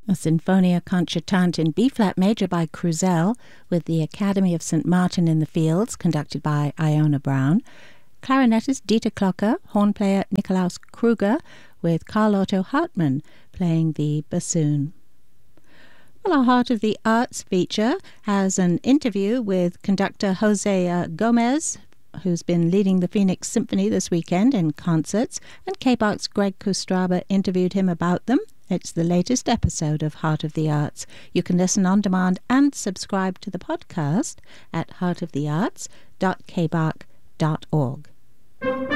A Sinfonia Concertante in B-flat major by Krusell, with the Academy of St. Martin in the Fields, conducted by Iona Brown. Clarinetist Dieter Klocker, horn player Nikolaus Kruger, with Carl Otto Hartmann playing the bassoon. Well, our Heart of the Arts feature has an interview with conductor Jose Gomez, who's been leading the Phoenix Symphony this weekend in concerts, and KBARC's Greg Kustraba interviewed him about them. It's the latest episode of Heart of the Arts. You can listen on demand and subscribe to the podcast at heartofthearts.kbarc.org.